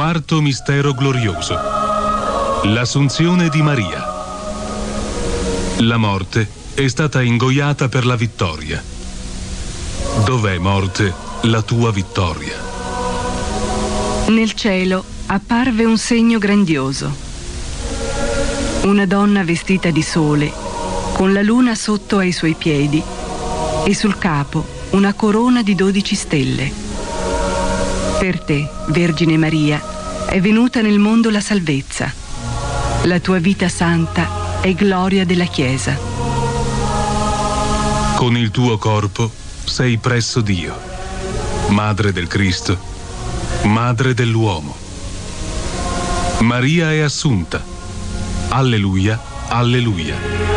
Quarto mistero glorioso. L'Assunzione di Maria. La morte è stata ingoiata per la vittoria. Dov'è, morte, la tua vittoria? Nel cielo apparve un segno grandioso. Una donna vestita di sole, con la luna sotto ai suoi piedi e sul capo una corona di 12 stelle. Per te, Vergine Maria, è venuta nel mondo la salvezza. La tua vita santa è gloria della Chiesa. Con il tuo corpo sei presso Dio, Madre del Cristo, Madre dell'uomo. Maria è assunta. Alleluia, alleluia.